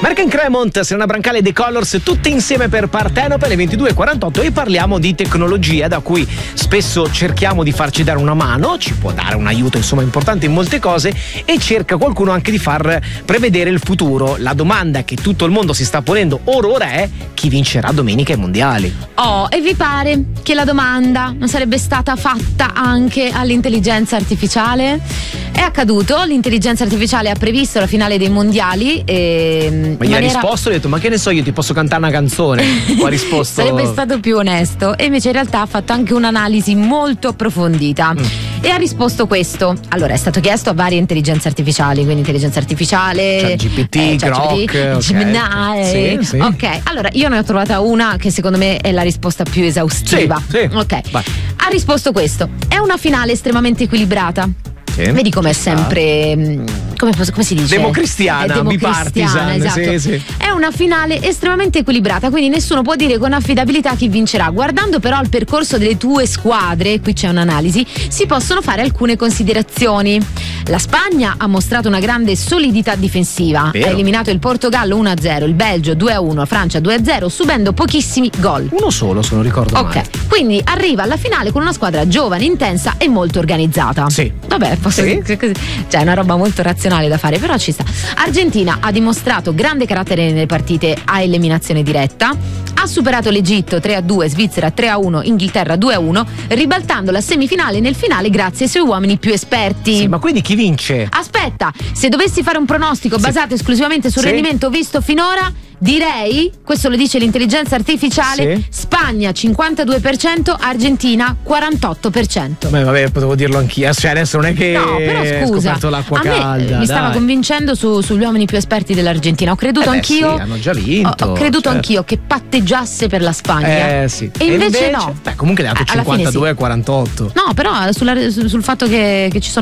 Mark and Cremont, Serena Brancale e The Colors, tutte insieme per Partenope alle 22.48 e parliamo di tecnologia da cui spesso cerchiamo di farci dare una mano, ci può dare un aiuto insomma importante in molte cose e cerca qualcuno anche di far prevedere il futuro. La domanda che tutto il mondo si sta ponendo ora è: chi vincerà domenica ai mondiali? E vi pare che la domanda non sarebbe stata fatta anche all'intelligenza artificiale? È accaduto, l'intelligenza artificiale ha previsto la finale dei mondiali ma gli ha risposto, ha detto: ma che ne so, io ti posso cantare una canzone? O ha risposto sarebbe stato più onesto, e invece in realtà ha fatto anche un'analisi molto approfondita e ha risposto questo. Allora, è stato chiesto a varie intelligenze artificiali, quindi intelligenza artificiale, GPT, Grok, Gemini. Sì. Ok, allora io ne ho trovata una che secondo me è la risposta più esaustiva. Sì. Ok, vai. Ha risposto questo: è una finale estremamente equilibrata. Sì. Vedi com'è sempre come si dice? Democristiana, bipartisan, esatto. Sì. È una finale estremamente equilibrata, quindi nessuno può dire con affidabilità chi vincerà. Guardando però il percorso delle tue squadre, qui c'è un'analisi, si possono fare alcune considerazioni. La Spagna ha mostrato una grande solidità difensiva, Vero. ha eliminato il Portogallo 1-0, il Belgio 2-1, la Francia 2-0, subendo pochissini gol. Uno solo, se non ricordo male. Ok, quindi arriva alla finale con una squadra giovane, intensa e molto organizzata. Sì. Vabbè, cioè è una roba molto razionale da fare, però ci sta. Argentina ha dimostrato grande carattere nelle partite a eliminazione diretta, ha superato l'Egitto 3-2, Svizzera 3-1, Inghilterra 2-1, ribaltando la semifinale nel finale grazie ai suoi uomini più esperti. Sì, ma quindi chi vince? Aspetta, se dovessi fare un pronostico basato esclusivamente sul rendimento visto finora, direi, questo lo dice l'intelligenza artificiale, Spagna 52%, Argentina 48%. Beh, vabbè, potevo dirlo anch'io, cioè adesso non è che no, però scusa, ho scoperto l'acqua calda. Mi stava convincendo sugli uomini più esperti dell'Argentina. Ho creduto anch'io. Sì, hanno già vinto. Ho creduto anch'io che patteggiasse per la Spagna. Sì. E invece no. Beh, comunque le ha dato 52-48. No, però sul fatto che ci sono